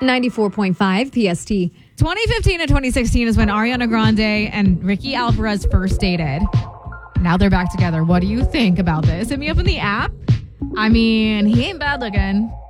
94.5 PST. 2015 to 2016 is when Ariana Grande and Ricky Alvarez first dated. Now they're back together. What do you think about this? Hit me up in the app. I mean, he ain't bad looking.